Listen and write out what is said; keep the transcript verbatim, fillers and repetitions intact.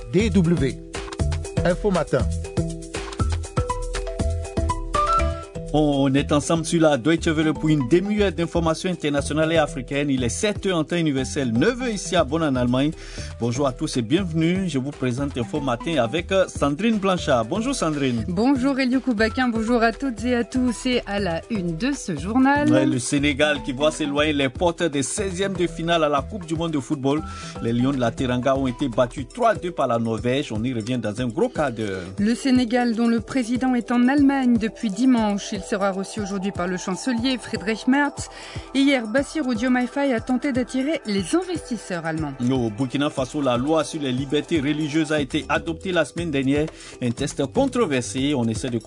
D W. Info Matin. On est ensemble sur la Deutsche Welle pour une demi-heure d'informations internationales et africaines. Il est sept heures en temps universel, neuf heures ici à Bonn en Allemagne. Bonjour à tous et bienvenue. Je vous présente Info Matin avec Sandrine Blanchard. Bonjour Sandrine. Bonjour Elio Koubakin, bonjour à toutes et à tous. Et à la une de ce journal. Ouais, le Sénégal qui voit s'éloigner les portes des seizièmes de finale à la Coupe du Monde de football. Les Lions de la Teranga ont été battus trois à deux par la Norvège. On y revient dans un gros quart d'heure. Le Sénégal, dont le président est en Allemagne depuis dimanche. Il sera reçu aujourd'hui par le chancelier Friedrich Merz. Hier, Bassirou Diomaye Faye a tenté d'attirer les investisseurs allemands. Au Burkina Faso, la loi sur les libertés religieuses a été adoptée la semaine dernière. Un test controversé. On essaie de